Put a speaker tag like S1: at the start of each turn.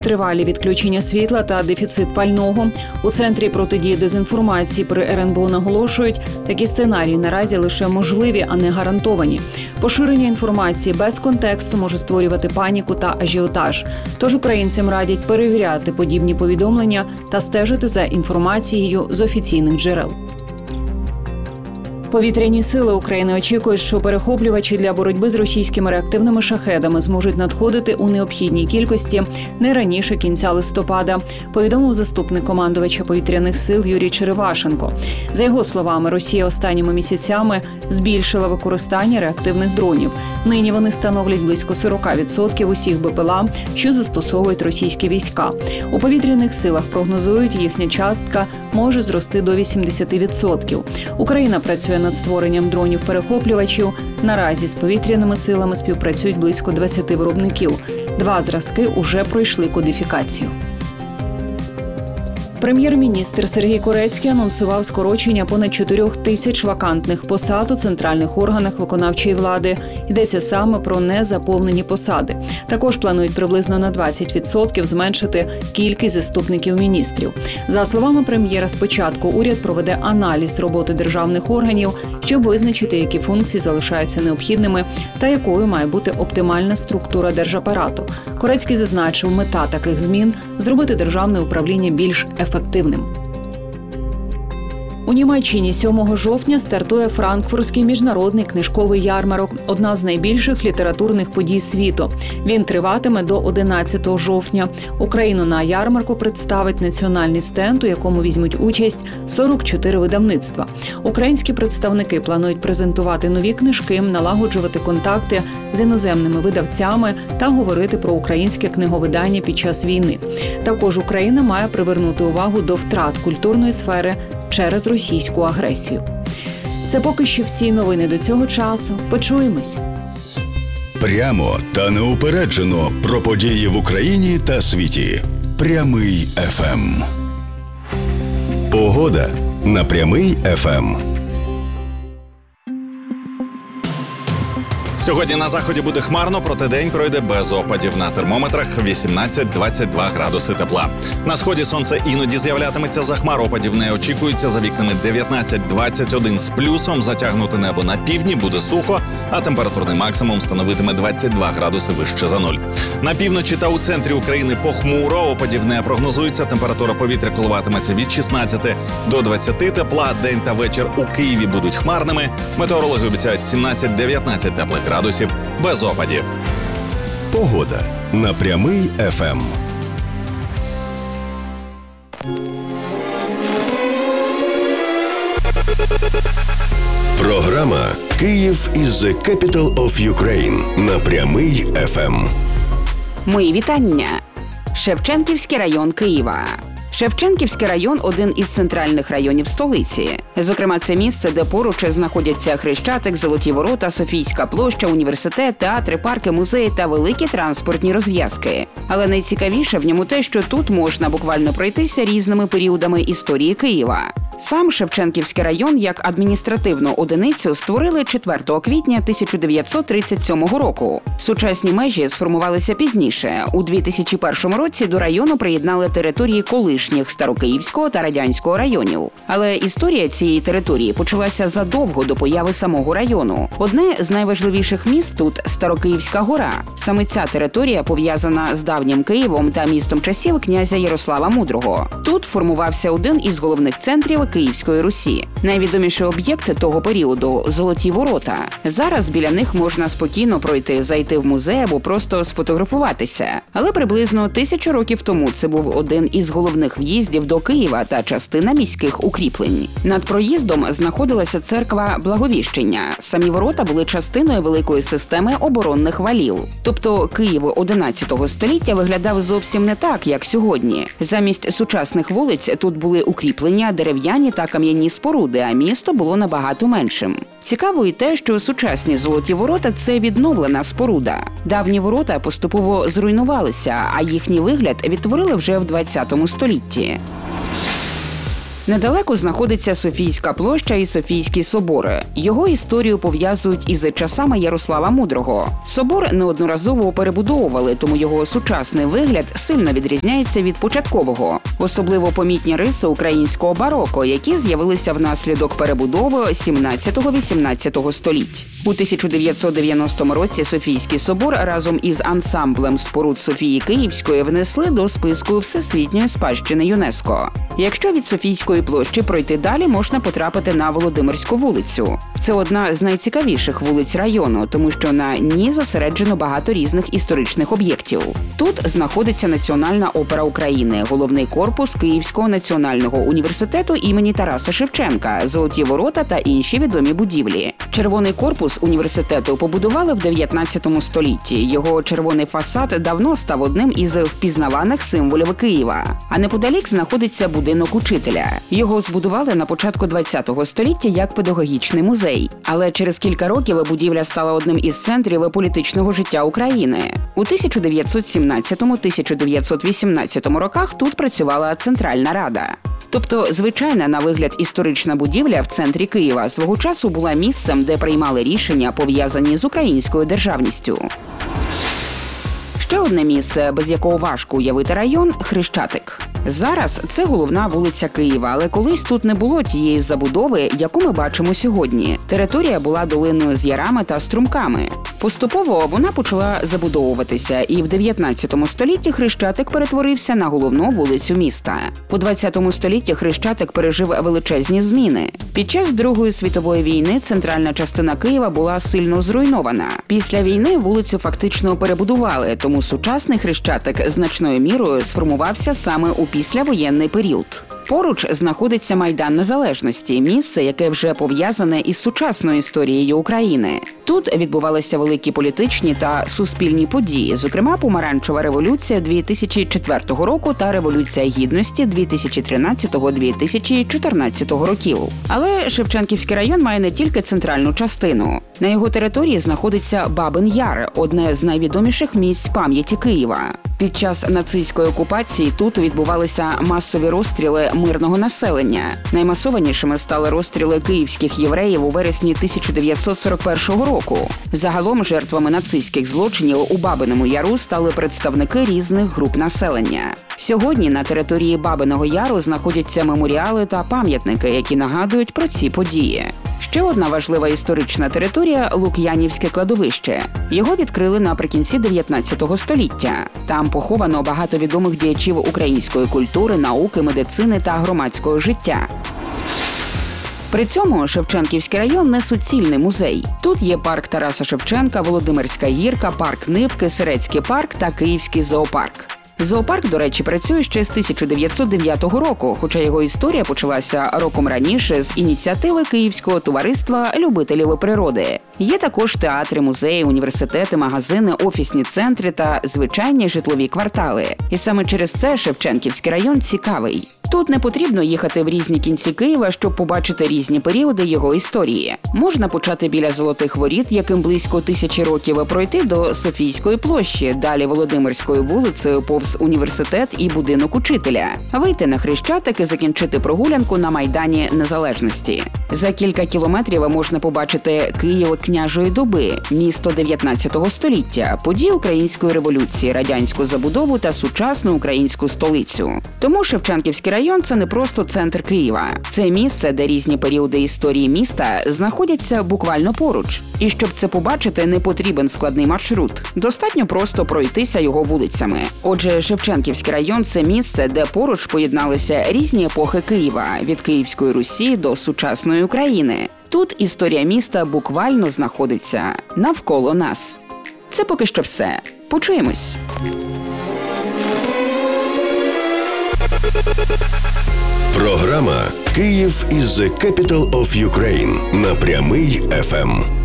S1: Тривалі відключення світла та дефіцит пального. У Центрі протидії дезінформації при РНБО наголошують, такі сценарії наразі лише можливі, а не гарантовані. Поширення інформації без контексту може створювати паніку та ажіотаж. Тож українцям радять перевіряти подібні повідомлення та стежити за інформацією з офіційних джерел. Повітряні сили України очікують, що перехоплювачі для боротьби з російськими реактивними шахедами зможуть надходити у необхідній кількості не раніше кінця листопада, повідомив заступник командувача повітряних сил Юрій Черевашенко. За його словами, Росія останніми місяцями збільшила використання реактивних дронів. Нині вони становлять близько 40% усіх БПЛА, що застосовують російські війська. У повітряних силах прогнозують, їхня частка може зрости до 80%. Україна працює над створенням дронів-перехоплювачів. Наразі з повітряними силами співпрацюють близько 20 виробників. 2 зразки уже пройшли кодифікацію. Прем'єр-міністр Сергій Корецький анонсував скорочення понад 4 тисяч вакантних посад у центральних органах виконавчої влади. Йдеться саме про незаповнені посади. Також планують приблизно на 20% зменшити кількість заступників міністрів. За словами прем'єра, спочатку уряд проведе аналіз роботи державних органів, щоб визначити, які функції залишаються необхідними та якою має бути оптимальна структура держапарату. Корецький зазначив, мета таких змін – зробити державне управління більш ефективним. У Німеччині 7 жовтня стартує Франкфуртський міжнародний книжковий ярмарок – одна з найбільших літературних подій світу. Він триватиме до 11 жовтня. Україну на ярмарку представить національний стенд, у якому візьмуть участь 44 видавництва. Українські представники планують презентувати нові книжки, налагоджувати контакти з іноземними видавцями та говорити про українське книговидання під час війни. Також Україна має привернути увагу до втрат культурної сфери через російську агресію. Це поки що всі новини до цього часу. Почуємось.
S2: Прямо та неупереджено про події в Україні та світі. Прямий ФМ. Погода на Прямий ФМ.
S3: Сьогодні на заході буде хмарно, проте день пройде без опадів. На термометрах 18-22 градуси тепла. На сході сонце іноді з'являтиметься, за хмар опадів не очікується. За вікнами 19-21 з плюсом. Затягнуте небо на півдні, буде сухо, а температурний максимум становитиме 22 градуси вище за нуль. На півночі та у центрі України похмуро, опадів не прогнозується. Температура повітря коливатиметься від 16 до 20 тепла. День та вечір у Києві будуть хмарними. Метеорологи обіцяють 17-19 теплих градусів без опадів.
S2: Погода на Прямий ФМ. Програма «Київ is the capital of Ukraine» на Прямий ФМ.
S4: Мої вітання. Шевченківський район Києва. Шевченківський район – один із центральних районів столиці. Зокрема, це місце, де поруч знаходяться Хрещатик, Золоті Ворота, Софійська площа, університет, театри, парки, музеї та великі транспортні розв'язки. Але найцікавіше в ньому те, що тут можна буквально пройтися різними періодами історії Києва. Сам Шевченківський район як адміністративну одиницю створили 4 квітня 1937 року. Сучасні межі сформувалися пізніше. У 2001 році до району приєднали території колишніх Старокиївського та Радянського районів. Але історія цієї території почалася задовго до появи самого району. Одне з найважливіших міст тут – Старокиївська гора. Саме ця територія пов'язана з давнім Києвом та містом часів князя Ярослава Мудрого. Тут формувався один із головних центрів Київської Русі. Найвідоміший об'єкт того періоду – Золоті Ворота. Зараз біля них можна спокійно пройти, зайти в музей або просто сфотографуватися. Але приблизно 1000 років тому це був один із головних в'їздів до Києва та частина міських укріплень. Над проїздом знаходилася церква Благовіщення. Самі ворота були частиною великої системи оборонних валів. Тобто Київ 11 століття виглядав зовсім не так, як сьогодні. Замість сучасних вулиць тут були укріплення, дерев'яні та кам'яні споруди, а місто було набагато меншим. Цікаво і те, що сучасні Золоті Ворота – це відновлена споруда. Давні ворота поступово зруйнувалися, а їхній вигляд відтворили вже в 20 столітті. Недалеко знаходиться Софійська площа і Софійський собор. Його історію пов'язують із часами Ярослава Мудрого. Собор неодноразово перебудовували, тому його сучасний вигляд сильно відрізняється від початкового. Особливо помітні риси українського бароко, які з'явилися внаслідок перебудови 17-18 століть. У 1990 році Софійський собор разом із ансамблем споруд Софії Київської внесли до списку Всесвітньої спадщини ЮНЕСКО. Якщо від Софійської площі пройти далі, можна потрапити на Володимирську вулицю. Це одна з найцікавіших вулиць району, тому що на ній зосереджено багато різних історичних об'єктів. Тут знаходиться Національна опера України, головний корпус Київського національного університету імені Тараса Шевченка, Золоті ворота та інші відомі будівлі. Червоний корпус університету побудували в 19 столітті. Його червоний фасад давно став одним із впізнаваних символів Києва. А неподалік знаходиться будинок учителя. Його збудували на початку 20 століття як педагогічний музей. Але через кілька років будівля стала одним із центрів політичного життя України. У 1917-1918 роках тут працювала Центральна Рада. Тобто, звичайна на вигляд історична будівля в центрі Києва свого часу була місцем, де приймали рішення, пов'язані з українською державністю. Ще одне місце, без якого важко уявити район – Хрещатик. Зараз це головна вулиця Києва, але колись тут не було тієї забудови, яку ми бачимо сьогодні. Територія була долиною з ярами та струмками. Поступово вона почала забудовуватися, і в 19 столітті Хрещатик перетворився на головну вулицю міста. У 20 столітті Хрещатик пережив величезні зміни. Під час Другої світової війни центральна частина Києва була сильно зруйнована. Після війни вулицю фактично перебудували, тому сучасний Хрещатик значною мірою сформувався саме у післявоєнний період. Поруч знаходиться Майдан Незалежності, місце, яке вже пов'язане із сучасною історією України. Тут відбувалися великі політичні та суспільні події, зокрема Помаранчева революція 2004 року та Революція Гідності 2013-2014 років. Але Шевченківський район має не тільки центральну частину. На його території знаходиться Бабин Яр, одне з найвідоміших місць пам'яті Києва. Під час нацистської окупації тут відбувалися масові розстріли мирного населення. Наймасованішими стали розстріли київських євреїв у вересні 1941 року. Загалом жертвами нацистських злочинів у Бабиному Яру стали представники різних груп населення. Сьогодні на території Бабиного Яру знаходяться меморіали та пам'ятники, які нагадують про ці події. Ще одна важлива історична територія – Лук'янівське кладовище. Його відкрили наприкінці 19 століття. Там поховано багато відомих діячів української культури, науки, медицини та громадського життя. При цьому Шевченківський район не суцільний музей. Тут є парк Тараса Шевченка, Володимирська гірка, парк Нивки, Сирецький парк та Київський зоопарк. Зоопарк, до речі, працює ще з 1909 року, хоча його історія почалася роком раніше з ініціативи Київського товариства любителів природи. Є також театри, музеї, університети, магазини, офісні центри та звичайні житлові квартали. І саме через це Шевченківський район цікавий. Тут не потрібно їхати в різні кінці Києва, щоб побачити різні періоди його історії. Можна почати біля Золотих воріт, яким близько 1000 років, пройти до Софійської площі, далі Володимирською вулицею повз університет і будинок учителя, вийти на Хрещатик і закінчити прогулянку на Майдані Незалежності. За кілька кілометрів можна побачити Київ княжої доби, місто 19 століття, події Української революції, радянську забудову та сучасну українську столицю. Тому Шевченківський район – це не просто центр Києва. Це місце, де різні періоди історії міста знаходяться буквально поруч. І щоб це побачити, не потрібен складний маршрут. Достатньо просто пройтися його вулицями. Отже, Шевченківський район – це місце, де поруч поєдналися різні епохи Києва – від Київської Русі до сучасної України. Тут історія міста буквально знаходиться навколо нас. Це поки що все. Почуємось!
S2: Програма «Київ is the capital of Ukraine» на Прямий ФМ.